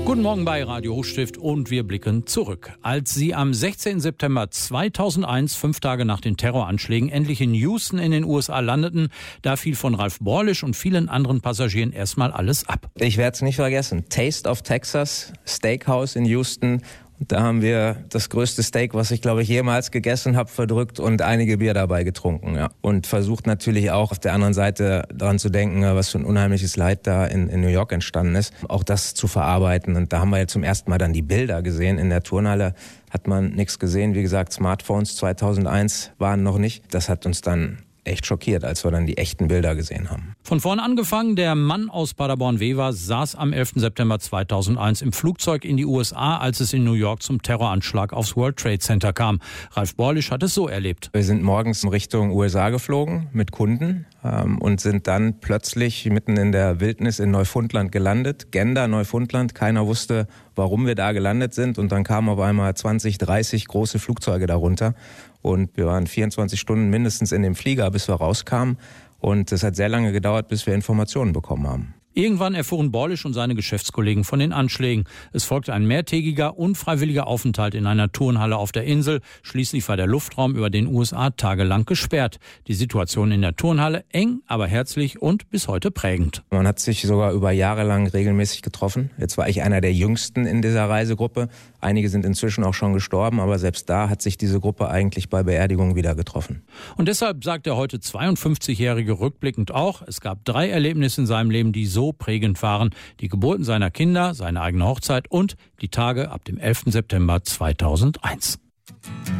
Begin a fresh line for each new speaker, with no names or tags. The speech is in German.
Guten Morgen bei Radio Hochstift und wir blicken zurück. Als sie am 16. September 2001, 5 Tage nach den Terroranschlägen, endlich in Houston in den USA landeten, da fiel von Ralf Borlisch und vielen anderen Passagieren erstmal alles ab.
Ich werde es nicht vergessen. Taste of Texas, Steakhouse in Houston. Da haben wir das größte Steak, was ich, glaube ich, jemals gegessen habe, verdrückt und einige Bier dabei getrunken. Ja. Und versucht natürlich auch auf der anderen Seite daran zu denken, was für ein unheimliches Leid da in New York entstanden ist. Auch das zu verarbeiten. Und da haben wir ja zum ersten Mal dann die Bilder gesehen. In der Turnhalle hat man nichts gesehen. Wie gesagt, Smartphones 2001 waren noch nicht. Das hat uns dann echt schockiert, als wir dann die echten Bilder gesehen haben.
Von vorn angefangen, der Mann aus Paderborn-Wever saß am 11. September 2001 im Flugzeug in die USA, als es in New York zum Terroranschlag aufs World Trade Center kam. Ralf Borlisch hat es so erlebt.
Wir sind morgens in Richtung USA geflogen mit Kunden und sind dann plötzlich mitten in der Wildnis in Neufundland gelandet. Gander, Neufundland, keiner wusste, warum wir da gelandet sind. Und dann kamen auf einmal 20, 30 große Flugzeuge darunter. Und wir waren 24 Stunden mindestens in dem Flieger, bis wir rauskamen. Und es hat sehr lange gedauert, bis wir Informationen bekommen haben.
Irgendwann erfuhren Borlisch und seine Geschäftskollegen von den Anschlägen. Es folgte ein mehrtägiger, unfreiwilliger Aufenthalt in einer Turnhalle auf der Insel. Schließlich war der Luftraum über den USA tagelang gesperrt. Die Situation in der Turnhalle eng, aber herzlich und bis heute prägend.
Man hat sich sogar über Jahre lang regelmäßig getroffen. Jetzt war ich einer der Jüngsten in dieser Reisegruppe. Einige sind inzwischen auch schon gestorben, aber selbst da hat sich diese Gruppe eigentlich bei Beerdigungen wieder getroffen.
Und deshalb sagt der heute 52-Jährige rückblickend auch, es gab 3 Erlebnisse in seinem Leben, die so prägend waren. Die Geburten seiner Kinder, seine eigene Hochzeit und die Tage ab dem 11. September 2001.